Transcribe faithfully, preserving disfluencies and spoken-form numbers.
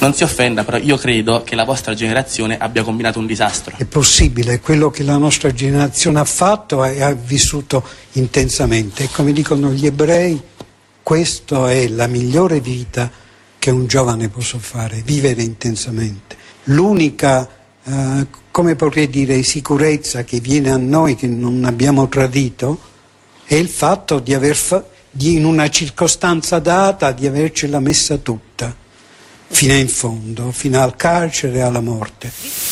Non si offenda, però io credo che la vostra generazione abbia combinato un disastro. È possibile, quello che la nostra generazione ha fatto e ha vissuto intensamente. E come dicono gli ebrei, questa è la migliore vita che un giovane possa fare, vivere intensamente. L'unica, eh, come potrei dire, sicurezza che viene a noi, che non abbiamo tradito, è il fatto di aver, fa- di, in una circostanza data, di avercela messa tutta, fino in fondo, fino al carcere e alla morte.